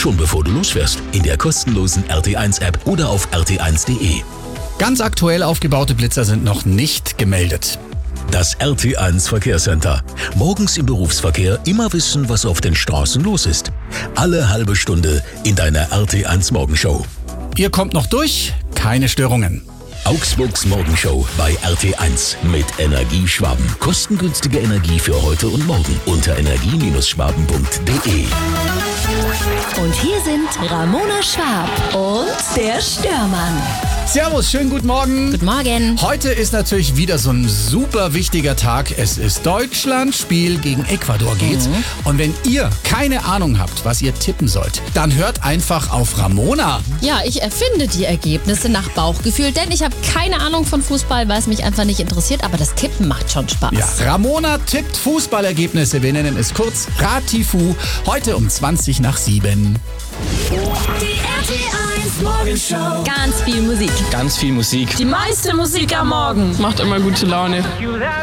Schon bevor du losfährst, in der kostenlosen RT1-App oder auf rt1.de. Ganz aktuell aufgebaute Blitzer sind noch nicht gemeldet. Das RT1 Verkehrscenter. Morgens im Berufsverkehr immer wissen, was auf den Straßen los ist. Alle halbe Stunde in deiner RT1 Morgenshow. Ihr kommt noch durch, keine Störungen. Augsburgs Morgenshow bei RT1 mit Energieschwaben. Kostengünstige Energie für heute und morgen unter energie-schwaben.de. Und hier sind Ramona Schwab und der Störmann. Servus, schönen guten Morgen. Guten Morgen. Heute ist natürlich wieder so ein super wichtiger Tag. Es ist Deutschland-Spiel gegen Ecuador geht. Und wenn ihr keine Ahnung habt, was ihr tippen sollt, dann hört einfach auf Ramona. Ja, ich erfinde die Ergebnisse nach Bauchgefühl, denn ich habe keine Ahnung von Fußball, weil es mich einfach nicht interessiert, aber das Tippen macht schon Spaß. Ja, Ramona tippt Fußballergebnisse. Wir nennen es kurz Ratifu. Heute um 7:20. Die RT1 Morgenshow. Ganz viel Musik. Ganz viel Musik. Die meiste Musik am Morgen. Macht immer gute Laune.